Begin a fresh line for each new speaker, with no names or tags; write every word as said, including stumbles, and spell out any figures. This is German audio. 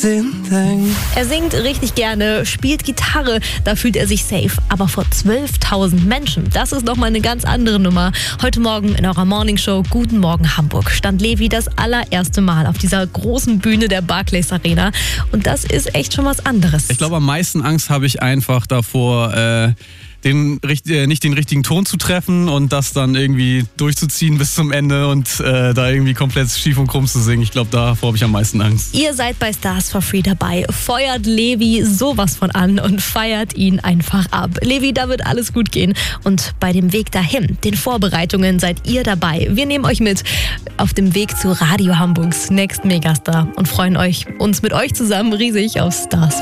amazing thing.
Er singt richtig gerne, spielt Gitarre, da fühlt er sich safe. Aber vor zwölftausend Menschen, das ist nochmal eine ganz andere Nummer. Heute Morgen in eurer Morningshow Guten Morgen Hamburg stand Levi das allererste Mal auf dieser großen Bühne der Barclays Arena. Und das ist echt schon was anderes.
Ich glaube, am meisten Angst habe ich einfach davor, äh, den, äh, nicht den richtigen Ton zu treffen und das dann irgendwie durchzuziehen bis zum Ende und äh, da irgendwie komplett schief und krumm zu singen. Ich glaube, davor habe ich am meisten Angst.
Ihr seid bei Stars for Free dabei. Feuert Levi sowas von an und feiert ihn einfach ab. Levi, da wird alles gut gehen. Und bei dem Weg dahin, den Vorbereitungen, seid ihr dabei. Wir nehmen euch mit auf dem Weg zu Radio Hamburgs Next Megastar und freuen euch, uns mit euch zusammen riesig auf Stars